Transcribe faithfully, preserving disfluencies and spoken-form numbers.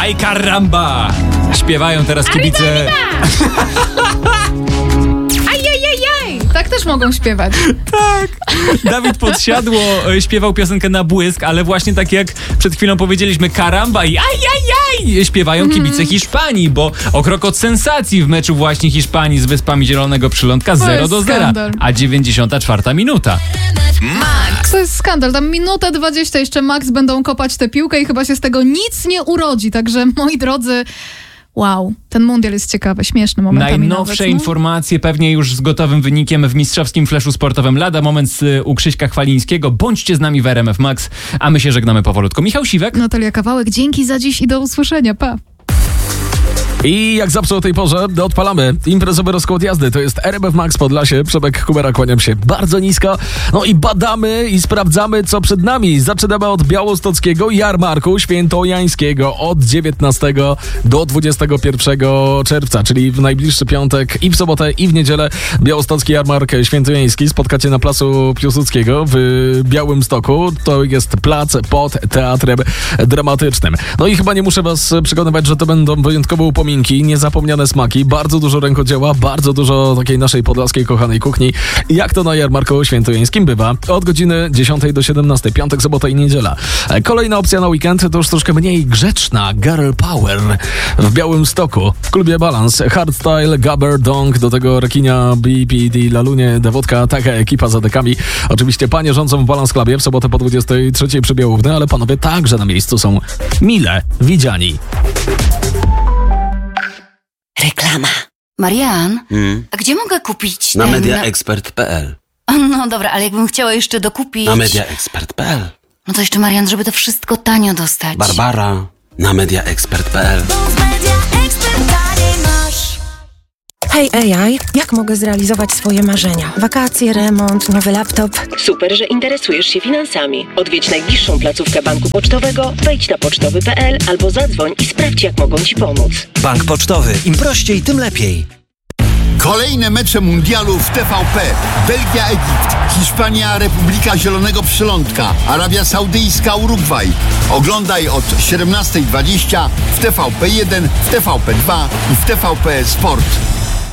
Aj caramba! Śpiewają teraz kibice... Tak też mogą śpiewać. Tak. Dawid Podsiadło śpiewał piosenkę na błysk, ale właśnie tak jak przed chwilą powiedzieliśmy, karamba i ajajaj śpiewają kibice Hiszpanii, bo o krok od sensacji w meczu właśnie Hiszpanii z Wyspami Zielonego Przylądka zero do zera, a dziewięćdziesiąta czwarta minuta. Max! To jest skandal. Tam minutę dwadzieścia jeszcze Max będą kopać tę piłkę i chyba się z tego nic nie urodzi. Także moi drodzy... Wow, ten mundial jest ciekawy, śmieszny momentami. Najnowsze nawet, no? informacje pewnie już z gotowym wynikiem w mistrzowskim fleszu sportowym. Lada moment z, u Krzyśka Chwalińskiego. Bądźcie z nami w R M F Max, a my się żegnamy powolutku. Michał Siwek. Natalia Kawałek, dzięki za dziś i do usłyszenia. Pa! I jak zawsze o tej porze odpalamy imprezowy rozkład jazdy. To jest R M F Max Podlasie. Przemek Kubera, kłaniam się bardzo nisko. No i badamy i sprawdzamy, co przed nami. Zaczynamy od białostockiego jarmarku świętojańskiego od dziewiętnastego do dwudziestego pierwszego czerwca, czyli w najbliższy piątek i w sobotę i w niedzielę białostocki jarmark świętojański spotkacie na placu Piłsudskiego w Białymstoku. To jest plac pod Teatrem Dramatycznym. No i chyba nie muszę was przekonywać, że to będą wyjątkowo upominki, niezapomniane smaki, bardzo dużo rękodzieła, bardzo dużo takiej naszej podlaskiej kochanej kuchni. Jak to na jarmarku świętojańskim bywa? Od godziny dziesiątej do siedemnastej, piątek, sobota i niedziela. Kolejna opcja na weekend to już troszkę mniej grzeczna, Girl Power w Białymstoku, w klubie Balance, hardstyle, gabber, dong, do tego rekinia, B P D, lalunie, dewodka, taka ekipa za dekami. Oczywiście panie rządzą w Balance Clubie w sobotę po dwudziestej trzeciej przy Białówny, ale panowie także na miejscu są mile widziani. Reklama. Marian, Hmm? a gdzie mogę kupić Na ten... mediaexpert kropka p l. No dobra, ale jakbym chciała jeszcze dokupić... Na mediaexpert kropka p l. No to jeszcze, Marian, żeby to wszystko tanio dostać. Barbara. Na mediaexpert kropka p l. Hej A I, jak mogę zrealizować swoje marzenia? Wakacje, remont, nowy laptop. Super, że interesujesz się finansami. Odwiedź najbliższą placówkę banku pocztowego, wejdź na pocztowy kropka p l albo zadzwoń i sprawdź, jak mogą Ci pomóc. Bank Pocztowy. Im prościej, tym lepiej. Kolejne mecze mundialu w T V P. Belgia, Egipt, Hiszpania, Republika Zielonego Przylądka, Arabia Saudyjska, Urugwaj. Oglądaj od siedemnastej dwadzieścia w T V P jeden, w T V P dwa i w T V P Sport.